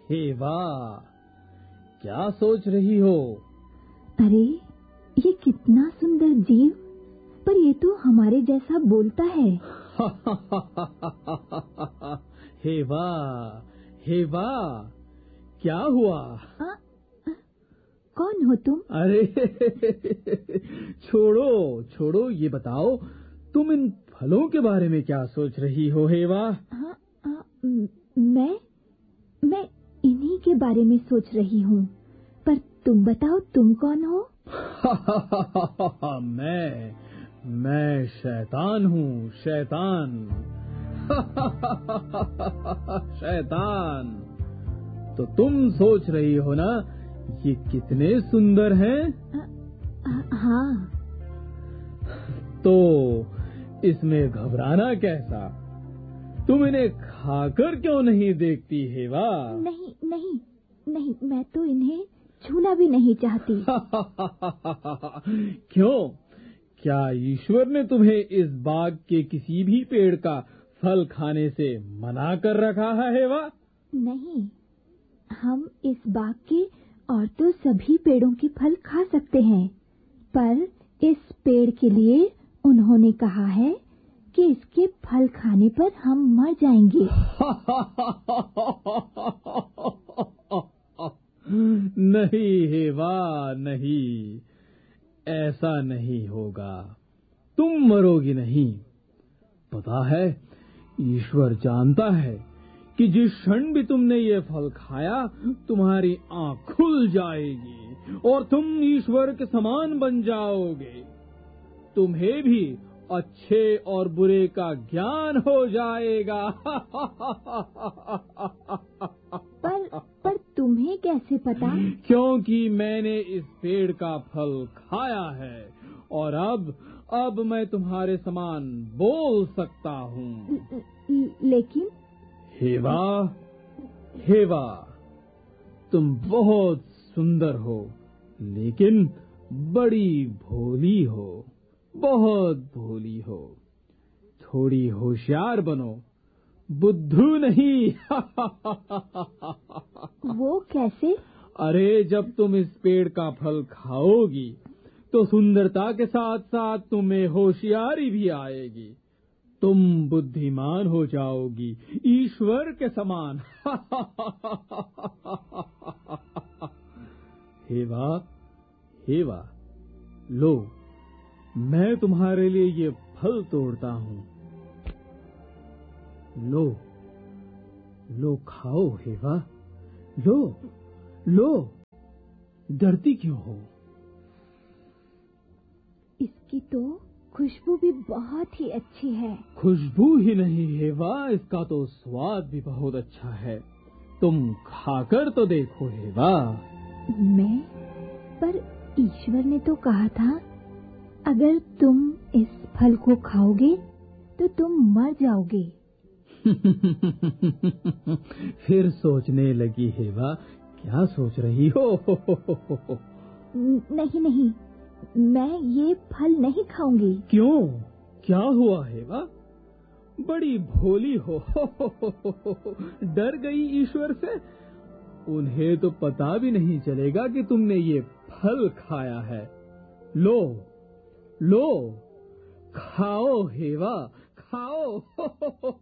हे वाह, क्या सोच रही हो? अरे, ये कितना सुंदर जीव, पर ये तो हमारे जैसा बोलता है। हे वाह, हे वाह, क्या हुआ? कौन हो तुम? अरे छोड़ो छोड़ो, ये बताओ तुम इन फलों के बारे में क्या सोच रही हो? हे वाह। मैं इन्हीं के बारे में सोच रही हूँ, पर तुम बताओ, तुम कौन हो? मैं शैतान हूँ, शैतान। शैतान। तो तुम सोच रही हो ना, ये कितने सुंदर हैं? हाँ। तो इसमें घबराना कैसा? तुम इन्हें खाकर क्यों नहीं देखती हेवा? नहीं, मैं तो इन्हें छूना भी नहीं चाहती। क्यों? क्या ईश्वर ने तुम्हें इस बाग के किसी भी पेड़ का फल खाने से मना कर रखा है हेवा? नहीं, हम इस बाग के और तो सभी पेड़ों के फल खा सकते हैं, पर इस पेड़ के लिए उन्होंने कहा है कि इसके फल खाने पर हम मर जाएंगे। नहीं हेवा, नहीं, ऐसा नहीं होगा। तुम मरोगी नहीं। पता है, ईश्वर जानता है कि जिस क्षण भी तुमने ये फल खाया, तुम्हारी आँख खुल जाएगी और तुम ईश्वर के समान बन जाओगे। तुम्हें भी अच्छे और बुरे का ज्ञान हो जाएगा। पर तुम्हें कैसे पता? क्योंकि मैंने इस पेड़ का फल खाया है और अब मैं तुम्हारे समान बोल सकता हूँ। लेकिन हेवा, हेवा, तुम बहुत सुंदर हो, लेकिन बड़ी भोली हो, बहुत भोली हो। थोड़ी होशियार बनो, बुद्धू नहीं। वो कैसे? अरे, जब तुम इस पेड़ का फल खाओगी तो सुंदरता के साथ साथ तुम्हें होशियारी भी आएगी। तुम बुद्धिमान हो जाओगी, ईश्वर के समान। हेवा, हेवा, लो, मैं तुम्हारे लिए ये फल तोड़ता हूँ। लो, लो, खाओ हेवा, लो, लो, डरती क्यों हो? इसकी तो खुशबू भी बहुत ही अच्छी है। खुशबू ही नहीं हेवा, इसका तो स्वाद भी बहुत अच्छा है। तुम खाकर तो देखो हेवा। पर ईश्वर ने तो कहा था, अगर तुम इस फल को खाओगे तो तुम मर जाओगे। फिर सोचने लगी हेवा, क्या सोच रही हो? नहीं, मैं ये फल नहीं खाऊंगी। क्यों? क्या हुआ हेवा? बड़ी भोली हो। डर गई ईश्वर से? उन्हें तो पता भी नहीं चलेगा कि तुमने ये फल खाया है। लो, लो, खाओ हेवा, खाओ।